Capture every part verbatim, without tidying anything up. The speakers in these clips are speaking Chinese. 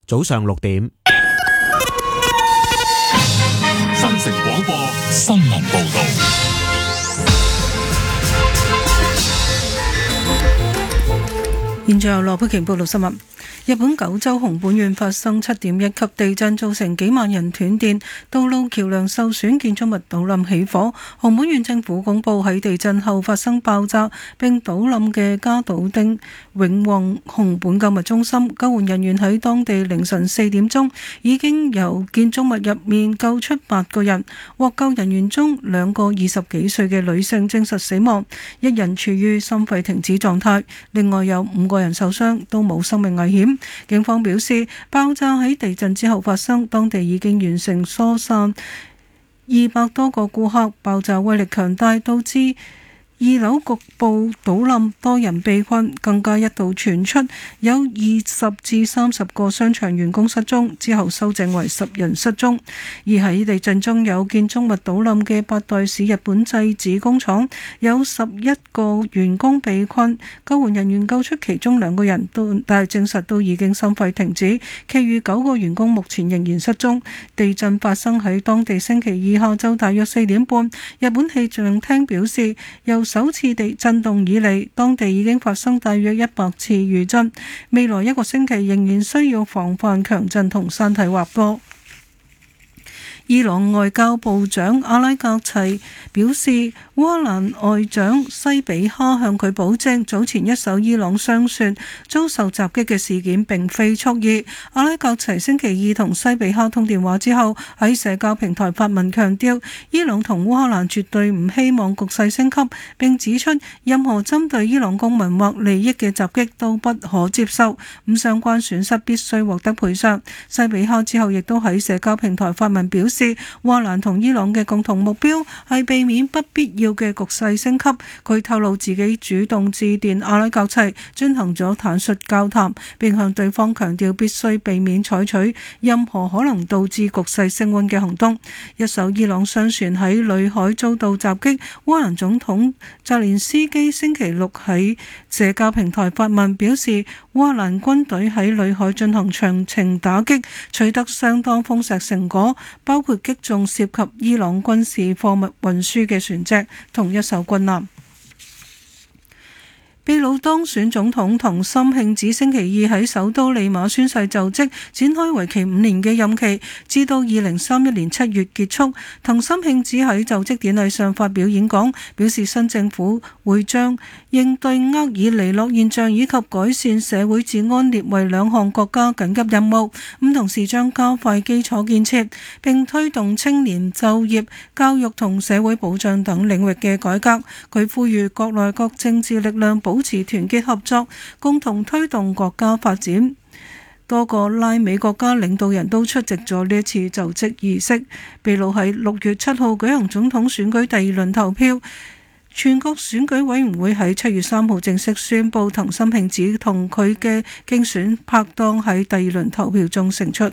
早上六點。 新城廣播新聞報道。 現在由羅佩瓊報道新聞。日本九州熊本縣發生七點一級地震，造成幾萬人斷電，道路橋梁受損，建築物倒冧起火。熊本縣政府公布喺地震後發生爆炸並倒冧嘅加島町永旺熊本購物中心，救援人員喺當地凌晨四點鐘已經由建築物入面救出八個人，獲救人員中兩個二十幾歲嘅女性證實死亡，一人處於心肺停止狀態，另外有五個人受傷，都冇生命危險。警方表示，爆炸喺地震之後發生，當地已經完成疏散二百多個顧客。爆炸威力強大，導致二樓局部倒冧，多人被困，更加一度傳出有二十至三十個商場員工失蹤，之後修正為十人失蹤。而喺地震中有建築物倒冧嘅八代市日本製紙工廠，有十一個員工被困，救援人員救出其中兩個人，都但係證實都已經心肺停止，其餘九個員工目前仍然失蹤。地震發生喺當地星期二下晝大約四點半，日本氣象廳表示，由首次地震動以嚟，當地已經發生大約一百次餘震，未來一個星期仍然需要防範強震同山體滑坡。伊朗外交部長阿拉格齊表示，烏克蘭外長西比哈向佢保證，早前一艘伊朗商船遭受襲擊嘅事件並非蓄意。阿拉格齊星期二同西比哈通電話之後，喺社交平台發文強調，伊朗同烏克蘭絕對唔希望局勢升級，並指出任何針對伊朗公民或利益嘅襲擊都不可接受，咁相關損失必須獲得賠償。西比哈之後亦都喺社交平台發文表示，烏克蘭同伊朗嘅共同目標係避免不必要嘅局勢升級。佢透露自己主動致電阿拉格齊進行咗坦率交談，並向對方強調必須避免採取任何可能導致局勢升溫嘅行動。一艘伊朗商船喺裏海遭到襲擊，烏克蘭總統澤連斯基星期六喺社交平台發文表示，烏克蘭軍隊喺裏海進行長程打擊，取得相當豐碩成果，包括擊中涉及伊朗軍事貨物運輸嘅船隻同一艘軍艦。秘魯當選總統藤森慶子星期二喺首都利馬宣誓就職，展開為期五年嘅任期，至到二零三一年七月結束。藤森慶子喺就職典禮上發表演講，表示新政府會將應對厄爾尼諾現象以及改善社會治安列為兩項國家緊急任務，咁同時將加快基礎建設，並推動青年就業、教育同社會保障等領域嘅改革。佢呼籲國內各政治力量保持團結合作，共同推動國家發展。多個拉美國家領導人都出席咗呢一次就職儀式。秘魯喺六月七號舉行總統選舉第二輪投票，全國選舉委員會喺七月三號正式宣布藤森慶子同佢嘅競選拍檔喺第二輪投票中勝出。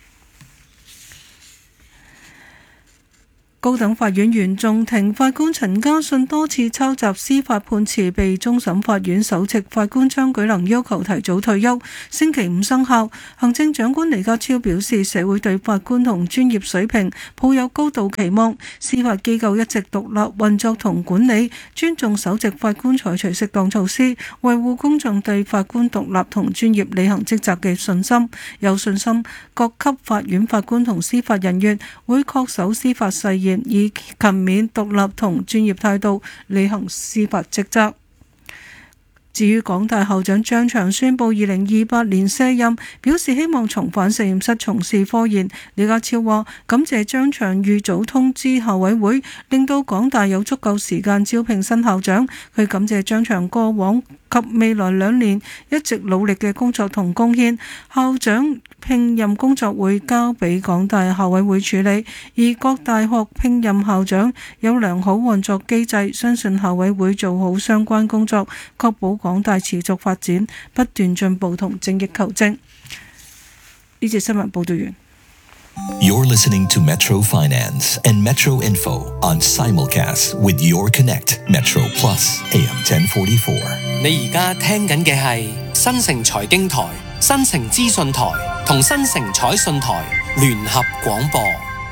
高等法院原訟庭法官陳家信多次抄襲司法判詞，被終審法院首席法官張舉能要求提早退休，星期五生效。行政長官李家超表示，社會對法官同專業水平抱有高度期望，司法機構一直獨立運作同管理，尊重首席法官採取適當措施，維護公眾對法官獨立同專業履行職責嘅信心。有信心各級法院法官同司法人員會恪守司法誓言，以勤勉、獨立同專業態度履行司法職責。至於港大校長張翔宣布二零二八年卸任，表示希望重返實驗室從事科研。李家超話感謝張翔預早通知校委會，令到港大有足夠時間招聘新校長。佢感謝張翔過往及未來兩年一直努力嘅工作同貢獻，校長聘任工作會交俾港大校委會處理，而各大學聘任校長有良好運作機制，相信校委會做好相關工作，確保港大持續發展，不斷進步同精益求精。呢節新聞報道完。 You're listening to Metro Finance and Metro Info on simulcast with Your Connect Metro Plus A M ten forty-four。 你而家聽緊嘅係新城財經台新城資訊台同新城彩信台聯合廣播。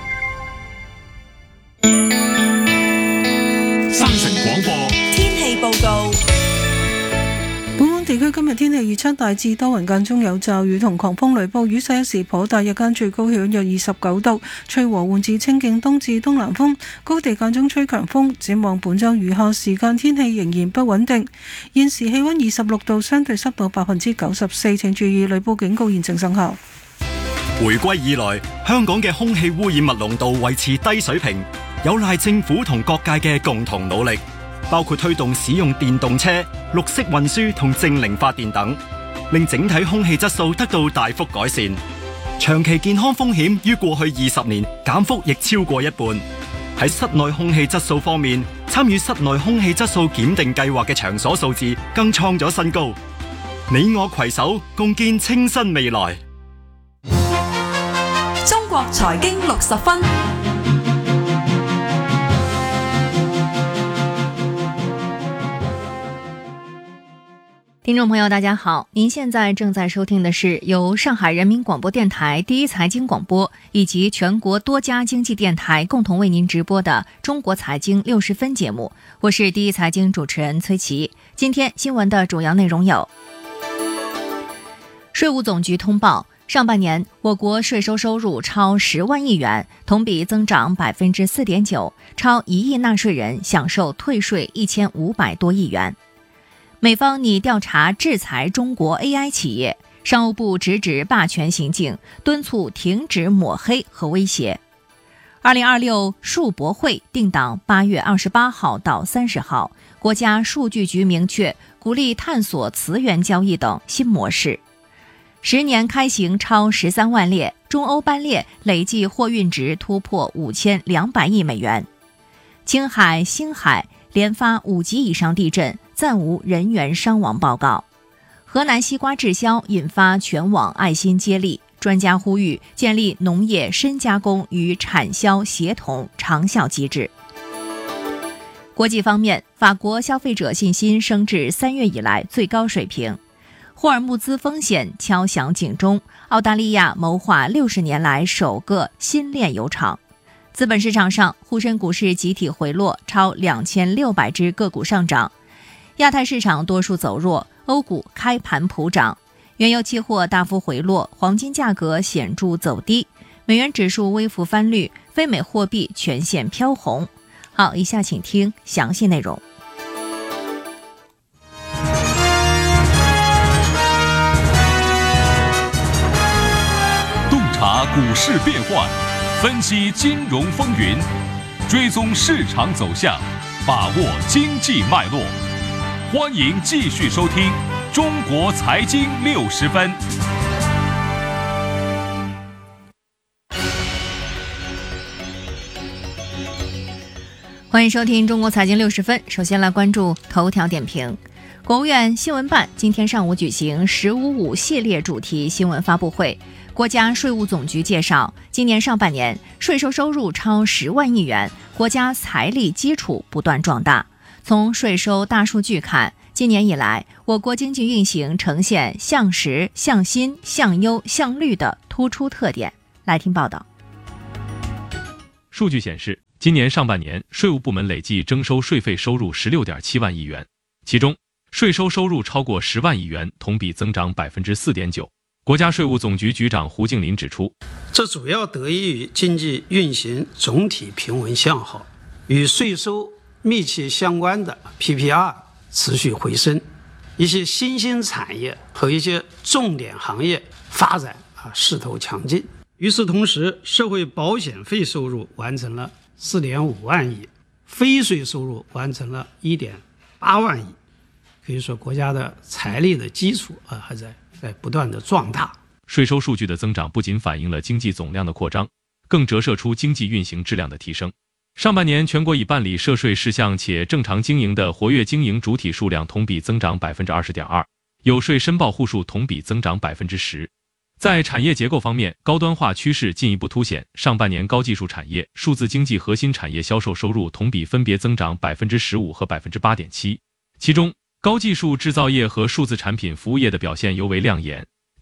新城廣播天氣報告。 本港地區今日天氣預測大致多雲，間中有驟雨同狂風雷暴，雨勢一時頗大，日間最高氣溫約二十九度，吹和緩至清勁東至東南風，高地間中吹強風。展望本週餘下時間天氣仍然不穩定。現時氣溫二十六度，相對濕度百分之九十四，請注意雷暴警告現正生效。 回歸以來，香港嘅空氣污染物濃度維持低水平，有賴政府同各界嘅共同努力，包括推動使用電動車、綠色運輸同淨零發電等，令整體空氣質素得到大幅改善。長期健康風險於過去二十年減幅亦超過一半。喺室內空氣質素方面，參與室內空氣質素檢定計劃嘅場所數字更創咗新高。你我攜手共建清新未來。 中國財經六十分。 聽眾朋友大家好，您現在正在收聽的是由上海人民廣播電台第一財經廣播以及全國多家經濟電台共同為您直播的中國財經六十分節目，我是第一財經主持人崔琦。今天新聞的主要內容有：稅務總局通報，上半年我國稅收收入超十萬億元，同比增長百分之四點九，超一億納稅人享受退稅一千五百多億元。美方擬調查制裁中國 A I 企業，商務部直指霸權行徑，敦促停止抹黑和威脅。二零二六數博會定檔八月二十八號到三十號，國家數據局明確鼓勵探索詞源交易等新模式。十年開行超十三萬列，中歐班列累計貨運值突破五千兩百億美元。青海、星海連發五級以上地震，暫無人員傷亡報告。河南西瓜滯銷引發全網愛心接力，專家呼籲建立農業深加工與產銷協同長效機制。國際方面，法國消費者信心升至三月以來最高水平。霍爾木茲風險敲響警鐘，澳大利亞謀劃六十年來首個新煉油廠。資本市場上，滬深股市集體回落，超兩千六百隻個股上漲。亞太市場多數走弱，歐股開盤普漲。原油期貨大幅回落，黃金價格顯著走低，美元指數微幅翻綠，非美貨幣全線飄紅。好，以下請聽詳細內容。 洞察股市變幻，分析金融風雲，追蹤市場走向，把握經濟脈絡。歡迎繼續收聽中國財經六十分。 歡迎收聽中國財經六十分。首先來關注頭條點評。國務院新聞辦今天上午舉行“十五五”系列主題新聞發佈會。國家稅務總局介紹，今年上半年稅收收入超十萬億元，國家財力基礎不斷壯大。從稅收大數據看，今年以來，我國經濟運行呈現向實、向新、向優、向綠的突出特點。來聽報道。 數據顯示，今年上半年稅務部門累計徵收稅費收入十六點七萬億元，其中稅收收入超過十萬億元，同比增長百分之四點九。國家稅務總局局長胡勁林指出， 這主要得益於經濟運行總體平穩向好，與稅收密切相關的 P P R 持續回升，一些新興產業和一些重點行業發展啊勢頭強勁。與此同時，社會保險費收入完成了四點五萬億，非稅收入完成了一點八萬億，可以說國家的財力的基礎啊還在在不斷的壯大。 稅收數據的增長不僅反映了經濟總量的擴張，更折射出經濟運行質量的提升。上半年全國已辦理涉稅事項且正常經營的活躍經營主體數量同比增長百分之二十點二，有稅申報戶數同比增長百分之十。在產業結構方面，高端化趨勢進一步凸顯。上半年高技術產業、數字經濟核心產業銷售收入同比分別增長百分之十五和百分之八點七，其中高技術製造業和數字產品服務業的表現尤為亮眼。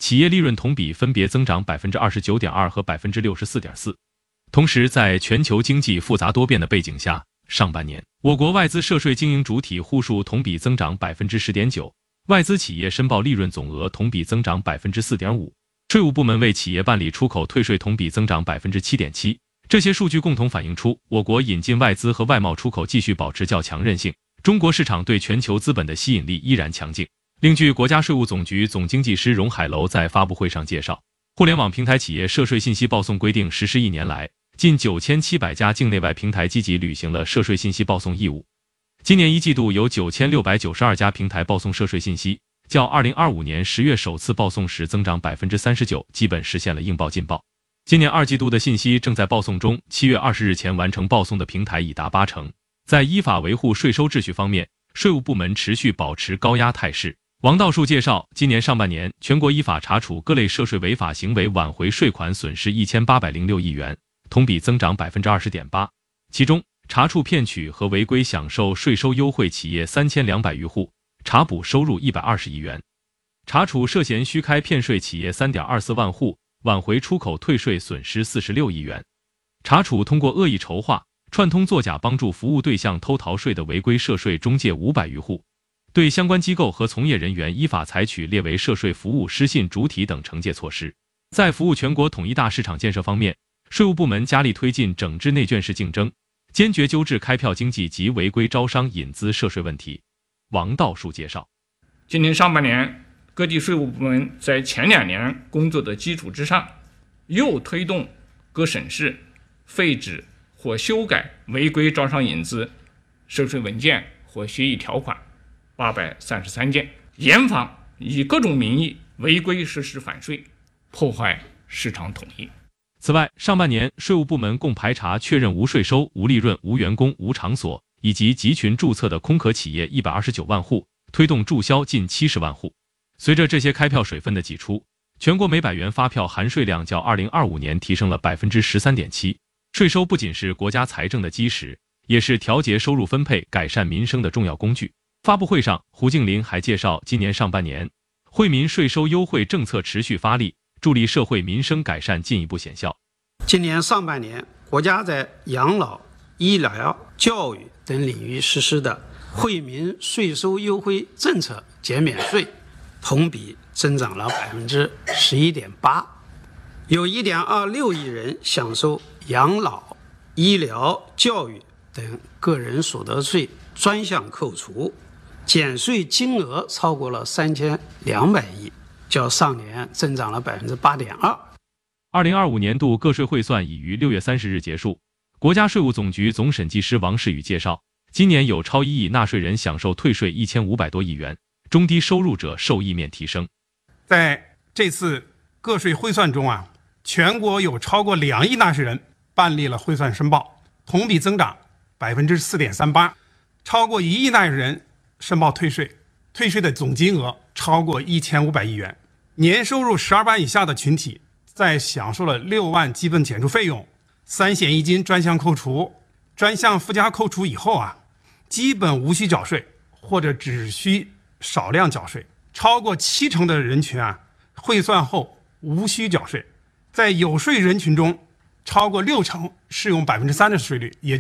企业利润同比分别增长 百分之二十九点二 和 百分之六十四点四。同时，在全球经济复杂多变的背景下，上半年我国外资涉税经营主体户数同比增长 百分之十点九， 外资企业申报利润总额同比增长 百分之四点五， 税务部门为企业办理出口退税同比增长 百分之七点七。 这些数据共同反映出我国引进外资和外贸出口继续保持较强韧性，中国市场对全球资本的吸引力依然强劲。另据国家税务总局总经济师荣海楼在发布会上介绍，互联网平台企业涉税信息报送规定实施一年来，近九千七百家境内外平台积极履行了涉税信息报送义务。今年一季度有九千六百九十二家平台报送涉税信息，较二零二五年十月首次报送时增长 百分之三十九， 基本实现了应报尽报。今年二季度的信息正在报送中，七月二十日前完成报送的平台已达八成。在依法维护税收秩序方面，税务部门持续保持高压态势。王道树介绍，今年上半年全国依法查处各类涉税违法行为挽回税款损失一千八百零六亿元，同比增长 百分之二十点八。 其中查处骗取和违规享受税收优惠企业三千两百余户，查补收入一百二十亿元；查处涉嫌虚开骗税企业 三点二四万户，挽回出口退税损失四十六亿元；查处通过恶意筹划、串通作假帮助服务对象偷逃税的违规涉税中介五百余户；对相关机构和从业人员依法采取列为涉税服务失信主体等惩戒措施。在服务全国统一大市场建设方面，税务部门加力推进整治内卷式竞争，坚决纠治开票经济及违规招商引资涉税问题。王道树介绍， 今年上半年，各地税务部门在前两年工作的基础之上，又推动各省市废止或修改违规招商引资涉税文件或协议条款八百三十三件，严防以各种名义违规实施反税，破坏市场统一。 此外，上半年税务部门共排查确认无税收、无利润、无员工、无场所以及集群注册的空壳企业一百二十九万户，推动注销近七十万户。随着这些开票水分的挤出，全国每百元发票含税量较二零二五年提升了 百分之十三点七。 税收不仅是国家财政的基石，也是调节收入分配、改善民生的重要工具。发布会上，胡静林还介绍，今年上半年惠民税收优惠政策持续发力，助力社会民生改善进一步显效。 今年上半年，国家在养老、医疗、教育等领域实施的惠民税收优惠政策减免税，同比增长了 百分之十一点八， 有 一点二六亿人享受养老、医疗、教育等个人所得税专项扣除，减税金额超过了三千两百亿，较上年增长了 百分之八点二。 二零二五年度个税汇算已于六月三十日结束。国家税务总局总审计师王世宇介绍，今年有超一亿纳税人享受退税一千五百多亿元，中低收入者受益面提升。 在这次个税汇算中啊，全国有超过两亿纳税人办理了汇算申报，同比增长 百分之四点三八， 超过一亿纳税人申报退税，退税的总金额超过一千五百亿元。年收入十二万以下的群体在享受了六万基本减除费用、三险一金专项扣除、专项附加扣除以后啊，基本无需缴税或者只需少量缴税。超过七成的人群啊，汇算后无需缴税。在有税人群中，超过六成适用百分之三的税率，也